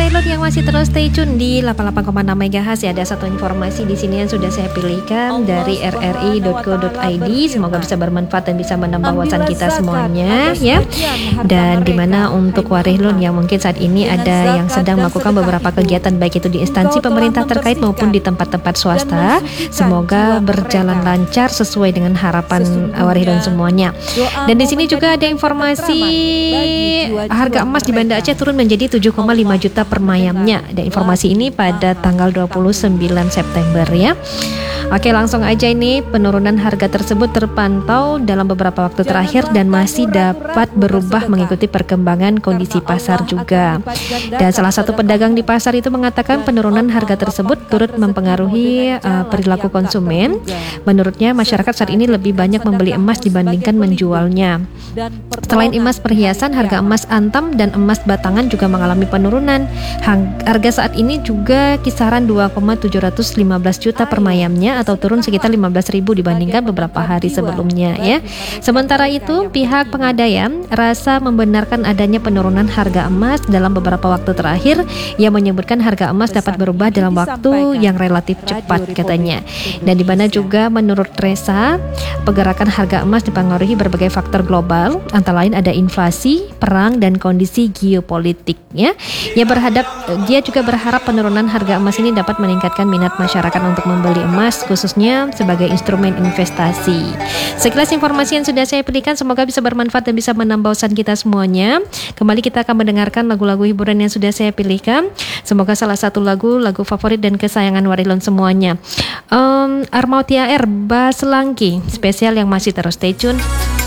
Warilun yang masih terus stay tune di 88,6 MHz ya. Ada satu informasi di sini yang sudah saya pilihkan dari rri.co.id. Semoga bisa bermanfaat dan bisa menambah wawasan kita semuanya ya. Dan dimana untuk Warilun yang mungkin saat ini ada yang sedang melakukan beberapa kegiatan baik itu di instansi pemerintah terkait maupun di tempat-tempat swasta, semoga berjalan lancar sesuai dengan harapan Warilun semuanya. Dan di sini juga ada informasi harga emas di Banda Aceh turun menjadi 7,5 juta per mayamnya. Dan informasi ini pada tanggal 29 September ya. Oke, langsung aja ini penurunan harga tersebut terpantau dalam beberapa waktu terakhir dan masih dapat berubah mengikuti perkembangan kondisi pasar juga. Dan salah satu pedagang di pasar itu mengatakan penurunan harga tersebut turut mempengaruhi perilaku konsumen. Menurutnya masyarakat saat ini lebih banyak membeli emas dibandingkan menjualnya. Selain emas perhiasan, harga emas antam dan emas batangan juga mengalami penurunan. Harga saat ini juga kisaran 2,715 juta per mayamnya atau turun sekitar 15.000 dibandingkan beberapa hari sebelumnya ya. Sementara itu, pihak pengadaian rasa membenarkan adanya penurunan harga emas dalam beberapa waktu terakhir. Ia menyebutkan harga emas dapat berubah dalam waktu yang relatif cepat katanya. Dan di mana juga menurut Resa, pergerakan harga emas dipengaruhi berbagai faktor global, antara lain ada inflasi, perang dan kondisi geopolitik ya. Dia juga berharap penurunan harga emas ini dapat meningkatkan minat masyarakat untuk membeli emas khususnya sebagai instrumen investasi. Sekilas informasi yang sudah saya berikan, semoga bisa bermanfaat dan bisa menambah wawasan kita semuanya. Kembali kita akan mendengarkan lagu-lagu hiburan yang sudah saya pilihkan. Semoga salah satu lagu favorit dan kesayangan Warilun semuanya. Armautia R Baselangki spesial yang masih terus stay tune.